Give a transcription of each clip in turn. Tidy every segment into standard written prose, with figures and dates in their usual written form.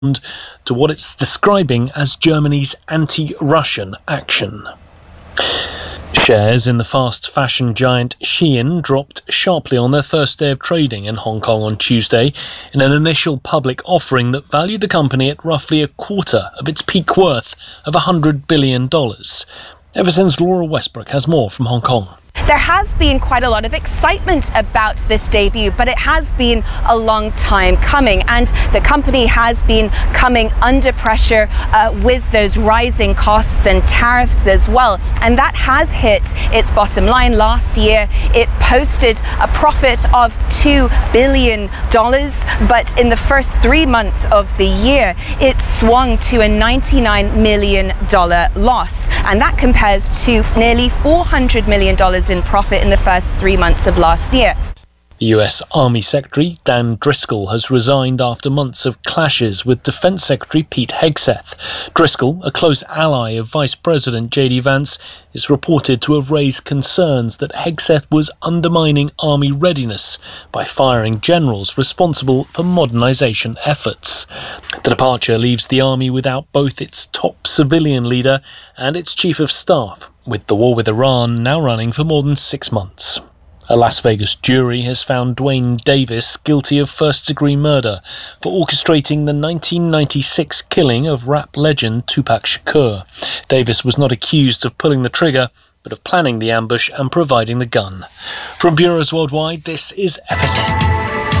to what it's describing as Germany's anti-Russian action. Shares in the fast fashion giant Shein dropped sharply on their first day of trading in Hong Kong on Tuesday in an initial public offering that valued the company at roughly a quarter of its peak worth of $100 billion. Ever since, Laura Westbrook has more from Hong Kong. There has been quite a lot of excitement about this debut, but it has been a long time coming, and the company has been coming under pressure with those rising costs and tariffs as well, and that has hit its bottom line. Last year it posted a profit of $2 billion, but in the first 3 months of the year it swung to a $99 million loss, and that compares to nearly $400 million in profit in the first 3 months of last year. The US Army Secretary Dan Driscoll has resigned after months of clashes with Defense Secretary Pete Hegseth. Driscoll, a close ally of Vice President J.D. Vance, is reported to have raised concerns that Hegseth was undermining Army readiness by firing generals responsible for modernization efforts. The departure leaves the Army without both its top civilian leader and its Chief of Staff, with the war with Iran now running for more than 6 months. A Las Vegas jury has found Duane Davis guilty of first-degree murder for orchestrating the 1996 killing of rap legend Tupac Shakur. Davis was not accused of pulling the trigger, but of planning the ambush and providing the gun. From bureaus worldwide, this is FSN.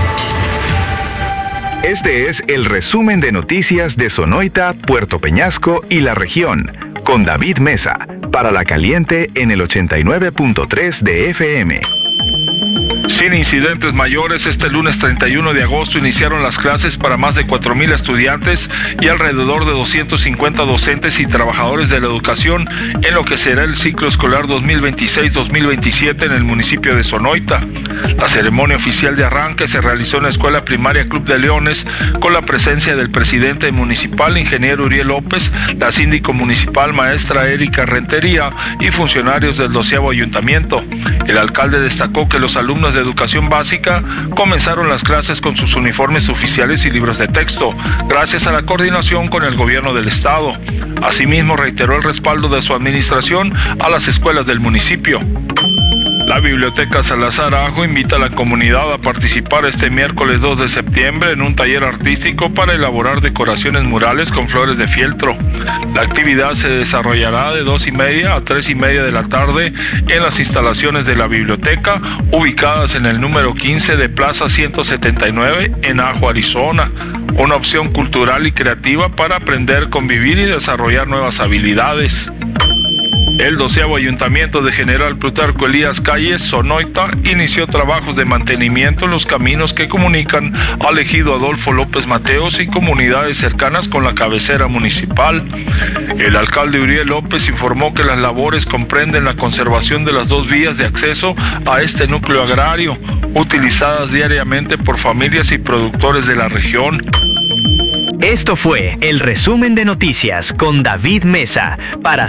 Este es el resumen de noticias de Sonoita, Puerto Peñasco y la región, con David Mesa, para La Caliente en el 89.3 de FM. Sin incidentes mayores, este lunes 31 de agosto iniciaron las clases para más de 4,000 estudiantes y alrededor de 250 docentes y trabajadores de la educación en lo que será el ciclo escolar 2026-2027 en el municipio de Sonoita. La ceremonia oficial de arranque se realizó en la Escuela Primaria Club de Leones con la presencia del presidente municipal, ingeniero Uriel López, la síndico municipal, maestra Erika Rentería, y funcionarios del 12º ayuntamiento. El alcalde destacó que los alumnos de educación básica comenzaron las clases con sus uniformes oficiales y libros de texto, gracias a la coordinación con el gobierno del estado. Asimismo, reiteró el respaldo de su administración a las escuelas del municipio. La Biblioteca Salazar Ajo invita a la comunidad a participar este miércoles 2 de septiembre en un taller artístico para elaborar decoraciones murales con flores de fieltro. La actividad se desarrollará de 2:30 a 3:30 de la tarde en las instalaciones de la biblioteca, ubicadas en el número 15 de Plaza 179 en Ajo, Arizona. Una opción cultural y creativa para aprender, convivir y desarrollar nuevas habilidades. El 12º Ayuntamiento de General Plutarco Elías Calles, Sonoita, inició trabajos de mantenimiento en los caminos que comunican al ejido Adolfo López Mateos y comunidades cercanas con la cabecera municipal. El alcalde Uriel López informó que las labores comprenden la conservación de las 2 vías de acceso a este núcleo agrario, utilizadas diariamente por familias y productores de la región. Esto fue el resumen de noticias con David Mesa para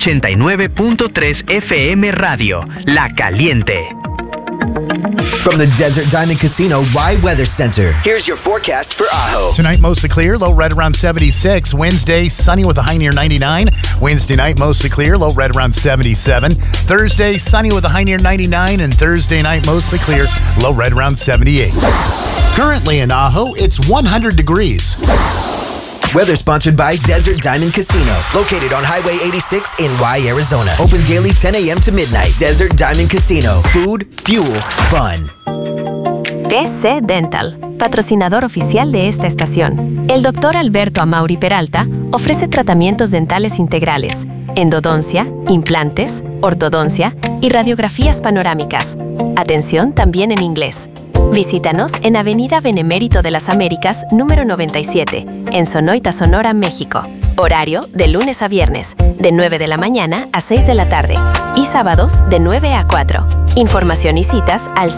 Z89.3 FM Radio, La Caliente. From the Desert Diamond Casino Wide Weather Center, here's your forecast for Ajo. Tonight, mostly clear, low right around 76. Wednesday, sunny with a high near 99. Wednesday night, mostly clear, low right around 77. Thursday, sunny with a high near 99. And Thursday night, mostly clear, low right around 78. Currently in Ajo, it's 100 degrees. Weather sponsored by Desert Diamond Casino, located on Highway 86 in Y, Arizona. Open daily 10 a.m. to midnight. Desert Diamond Casino. Food, fuel, fun. TC Dental, patrocinador oficial de esta estación. El Dr. Alberto Amaury Peralta ofrece tratamientos dentales integrales, endodoncia, implantes, ortodoncia y radiografías panorámicas. Atención también en inglés. Visítanos en Avenida Benemérito de las Américas, número 97, en Sonoita, Sonora, México. Horario de lunes a viernes, de 9 de la mañana a 6 de la tarde. Y sábados de 9 a 4. Información y citas al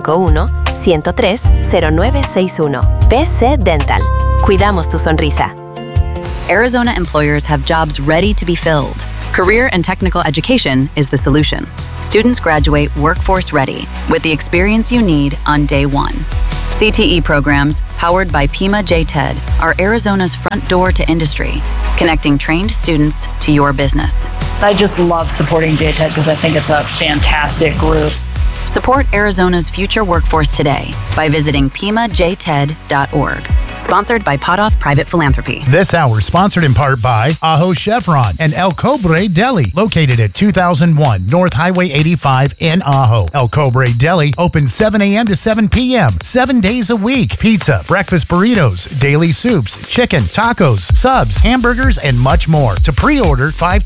651-103-0961. PC Dental. Cuidamos tu sonrisa. Arizona employers have jobs ready to be filled. Career and technical education is the solution. Students graduate workforce ready with the experience you need on day one. CTE programs powered by Pima JTED, are Arizona's front door to industry, connecting trained students to your business. I just love supporting JTED because I think it's a fantastic group. Support Arizona's future workforce today by visiting pimajted.org. Sponsored by Potoff Private Philanthropy. This hour sponsored in part by Ajo Chevron and El Cobre Deli, located at 2001 North Highway 85 in Ajo. El Cobre Deli open 7 a.m. to 7 p.m., 7 days a week. Pizza, breakfast burritos, daily soups, chicken, tacos, subs, hamburgers, and much more. To pre-order,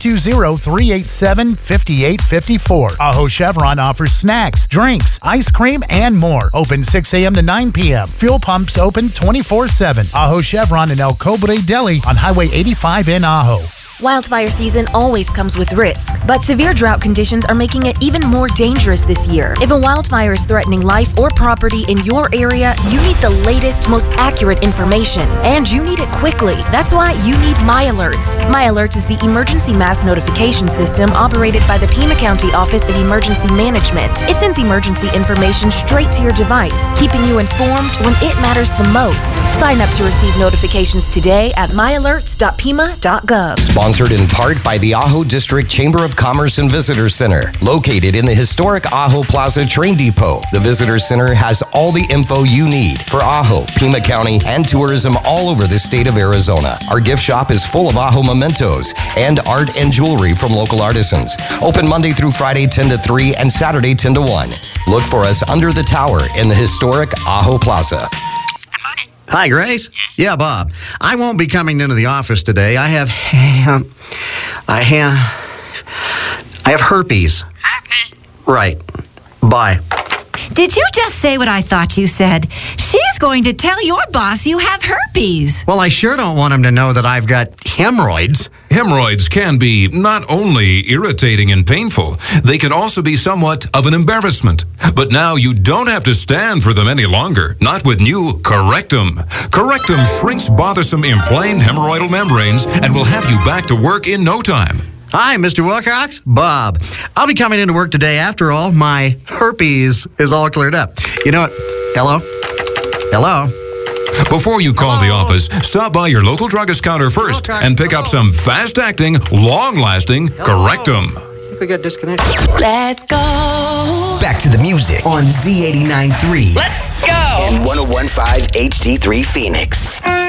520-387-5854. Ajo Chevron offers snacks, drinks, ice cream, and more. Open 6 a.m. to 9 p.m. Fuel pumps open 24/7. Ajo Chevron and El Cobre Deli on Highway 85 in Ajo. Wildfire season always comes with risk, but severe drought conditions are making it even more dangerous this year. If a wildfire is threatening life or property in your area, you need the latest, most accurate information, and you need it quickly. That's why you need MyAlerts. MyAlerts is the emergency mass notification system operated by the Pima County Office of Emergency Management. It sends emergency information straight to your device, keeping you informed when it matters the most. Sign up to receive notifications today at myalerts.pima.gov. Sponsored in part by the Ajo District Chamber of Commerce and Visitor Center, located in the historic Ajo Plaza Train Depot. The Visitor Center has all the info you need for Ajo, Pima County, and tourism all over the state of Arizona. Our gift shop is full of Ajo mementos and art and jewelry from local artisans. Open Monday through Friday 10 to 3 and Saturday 10 to 1. Look for us under the tower in the historic Ajo Plaza. Hi, Grace. Yeah, Bob. I won't be coming into the office today. I have herpes. Right. Bye. Did you just say what I thought you said? She's going to tell your boss you have herpes. Well, I sure don't want him to know that I've got hemorrhoids. Hemorrhoids can be not only irritating and painful, they can also be somewhat of an embarrassment. But now you don't have to stand for them any longer. Not with new Correctum. Correctum shrinks bothersome inflamed hemorrhoidal membranes and will have you back to work in no time. Hi, Mr. Wilcox. Bob. I'll be coming into work today. After all, my herpes is all cleared up. You know what? Hello? Hello? Before you call the office, stop by your local druggist counter first and pick up some fast-acting, long-lasting Correctum. I think we got disconnected. Let's go. Back to the music on Z89.3. Let's go. And 101.5 HD3 Phoenix.